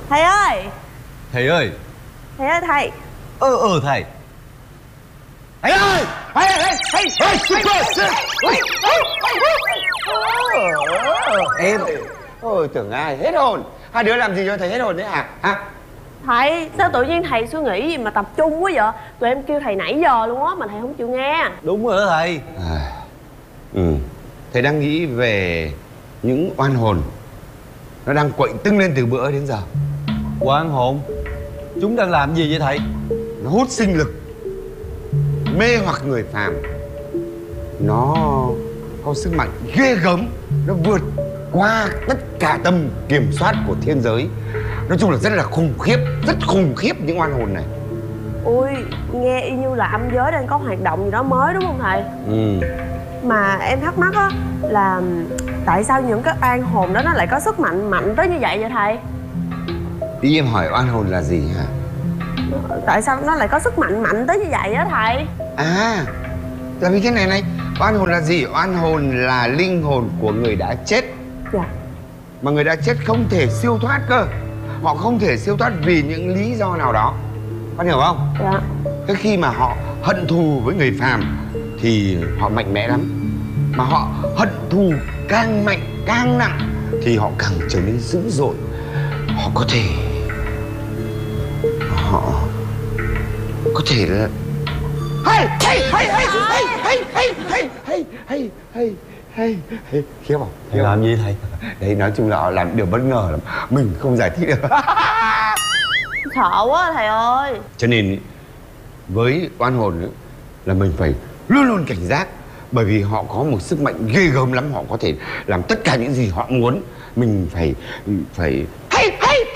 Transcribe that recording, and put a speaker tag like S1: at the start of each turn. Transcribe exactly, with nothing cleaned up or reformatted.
S1: Thầy ơi!
S2: Thầy ơi!
S1: Thầy ơi thầy!
S2: Ừ ừ thầy.
S3: Thầy ơi! Thầy thầy thầy thầy super em ôi tưởng ai hết hồn. Hai đứa làm gì cho thầy hết hồn đấy hả? Hả?
S1: Thầy, sao tự nhiên thầy suy nghĩ gì mà tập trung quá vậy? Tụi em kêu thầy nãy giờ luôn á mà thầy không chịu nghe.
S2: Đúng rồi đó thầy.
S3: À, ừ. Thầy đang nghĩ về những oan hồn nó đang quậy tưng lên từ bữa đến giờ.
S2: Oan hồn? Chúng đang làm gì vậy thầy?
S3: Nó hút sinh lực, mê hoặc người phàm. Nó có sức mạnh ghê gớm, nó vượt qua tất cả tầm kiểm soát của thiên giới. Nói chung là rất là khủng khiếp, rất khủng khiếp những oan hồn này.
S1: Ui, nghe y như là âm giới đang có hoạt động gì đó mới đúng không thầy?
S3: Ừ.
S1: Mà em thắc mắc á là tại sao những cái oan hồn đó nó lại có sức mạnh mạnh tới như vậy vậy thầy?
S3: Ý em hỏi oan hồn là gì hả?
S1: Tại sao nó lại có sức mạnh mạnh tới như vậy á thầy?
S3: À, là vì thế này này, oan hồn là gì? Oan hồn là linh hồn của người đã chết.
S1: Dạ.
S3: Mà người đã chết không thể siêu thoát cơ. Họ không thể siêu thoát vì những lý do nào đó. Con hiểu không?
S1: Dạ.
S3: Thế khi mà họ hận thù với người phàm thì họ mạnh mẽ lắm. Mà họ hận thù càng mạnh, càng nặng thì họ càng trở nên dữ dội. Họ có thể Họ có thể là hay hay hay hay hay hay hay hay hay hay hay hay hay khiếp không?
S2: Thầy làm gì thầy?
S3: Đấy, nói chung là họ làm điều bất ngờ lắm. Mình không giải thích được.
S1: Sợ quá thầy ơi.
S3: Cho nên với oan hồn ấy, là mình phải luôn luôn cảnh giác. Bởi vì họ có một sức mạnh ghê gớm lắm. Họ có thể làm tất cả những gì họ muốn. Mình phải phải hay hay